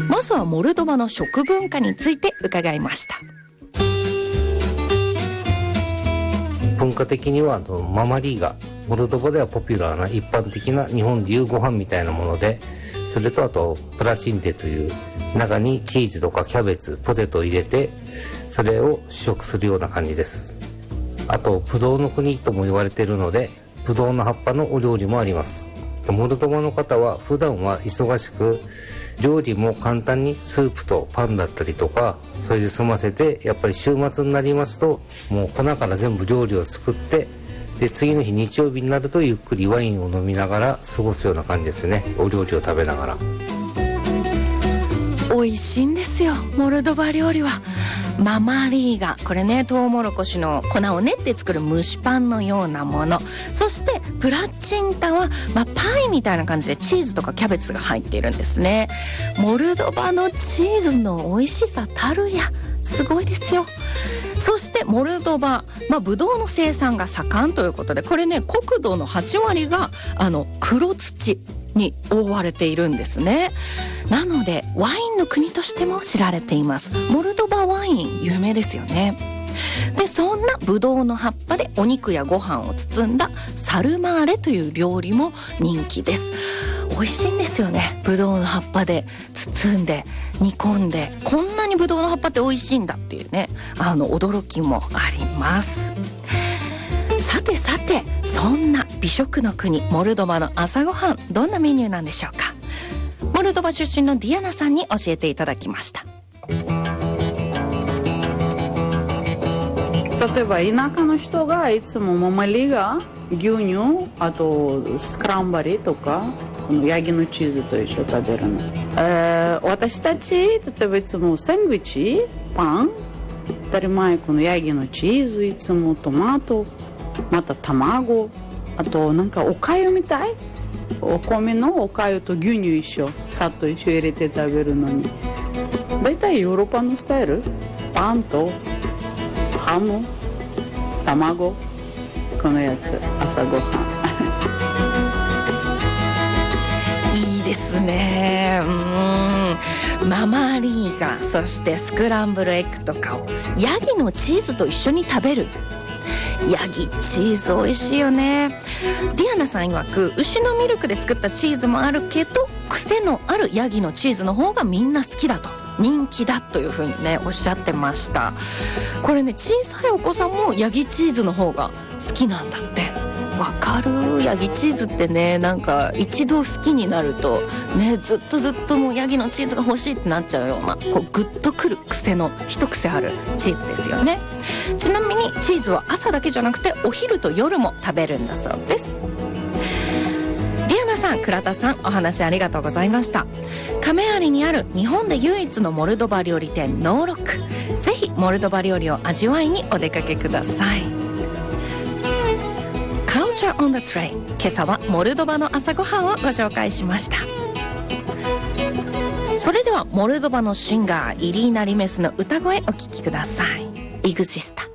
まずはモルドバの食文化について伺いました。 文化的にはママリーガ、モルドバではポピュラーな一般的な日本でいうご飯みたいなもので、それとあとプラチンテという中にチーズとかキャベツ、ポテトを入れてそれを試食するような感じです。あとブドウの国とも言われているので、ブドウの葉っぱのお料理もあります。モルドバの方は普段は忙しく、料理も簡単にスープとパンだったりとかそれで済ませて、やっぱり週末になりますともう粉から全部料理を作って、で次の日日曜日になるとゆっくりワインを飲みながら過ごすような感じですね。お料理を食べながら。 美味しいんですよ、モルドバ料理は。ママリーガ、これね、トウモロコシの粉を練って作る蒸しパンのようなもの。そしてプラチンタは、パイみたいな感じでチーズとかキャベツが入っているんですね。モルドバのチーズの美味しさたるや、すごいですよ。そしてモルドバ、ブドウの生産が盛んということで、これね、国土の8割が黒土に覆われているんですね。なのでワインの国としても知られています。モルドバワイン有名ですよね。でそんなブドウの葉っぱでお肉やご飯を包んだサルマーレという料理も人気です。美味しいんですよね。ブドウの葉っぱで包んで煮込んで、こんなにブドウの葉っぱって美味しいんだっていうね、驚きもあります。さてさて、そんな美食の国モルドバの朝ごはん、どんなメニューなんでしょうか。モルドバ出身のディアナさんに教えていただきました。 例えば田舎の人がいつもママリーガ、牛乳、あとスクランバリーとかこのヤギのチーズと一緒に食べるの。私たち例えばいつもサンドイッチ、パン、当たり前このヤギのチーズ、いつもトマト、また卵、あとなんかおかゆみたい、お米のおかゆと牛乳一緒、さっと一緒入れて食べるのに、だいたいヨーロッパのスタイル、パンとハム、卵、このやつ朝ごはんいいですね。ママリーガ、そしてスクランブルエッグとかをヤギのチーズと一緒に食べる。ヤギチーズ美味しいよね。ディアナさん曰く、牛のミルクで作ったチーズもあるけど、癖のあるヤギのチーズの方がみんな好きだと、人気だというふうにねおっしゃってました。これね、小さいお子さんもヤギチーズの方が好きなんだって。わかる。ヤギチーズってね、なんか一度好きになるとね、ずっともうヤギのチーズが欲しいってなっちゃうような、こうグッとくる癖の一癖あるチーズですよね。ちなみにチーズは朝だけじゃなくてお昼と夜も食べるんだそうです。ディアナさん、倉田さん、お話ありがとうございました。亀有にある日本で唯一のモルドバ料理店ノーロック、ぜひモルドバ料理を味わいにお出かけください。Culture on the Train、 今朝はモルドバの朝ごはんをご紹介しました。それではモルドバのシンガーイリーナ・リメスの歌声お聴きください。イグジスタ。